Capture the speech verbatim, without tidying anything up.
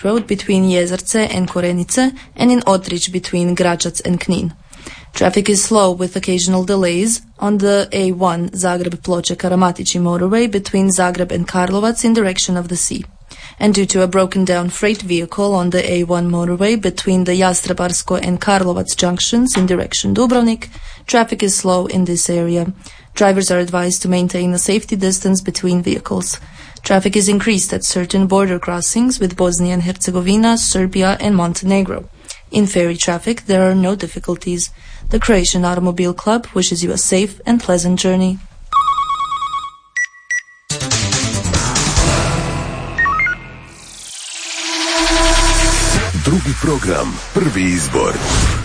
road between Jezerce and Korenice, and in Otrich between Gračac and Knin. Traffic is slow with occasional delays on the A one Zagreb-Ploče-Karamatici motorway between Zagreb and Karlovac in direction of the sea. And due to a broken-down freight vehicle on the A one motorway between the Jastrebarsko and Karlovac junctions in direction Dubrovnik, traffic is slow in this area. Drivers are advised to maintain a safety distance between vehicles. Traffic is increased at certain border crossings with Bosnia and Herzegovina, Serbia, and Montenegro. In ferry traffic, there are no difficulties. The Croatian Automobile Club wishes you a safe and pleasant journey. Drugi program, prvi izbor.